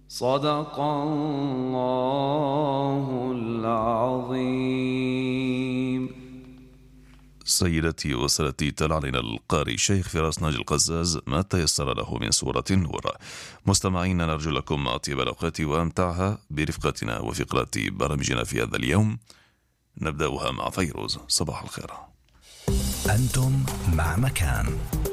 صدق الله العظيم. سيدتي وسادتي، تلا علينا القارئ الشيخ فراس ناجي القزاز ما تيسر له من سورة النور. مستمعينا، نرجو لكم أطيب الأوقات وأمتعها برفقتنا وفقرات برامجنا في هذا اليوم. نبدأها مع فيروز. صباح الخير. أنتم مع مكان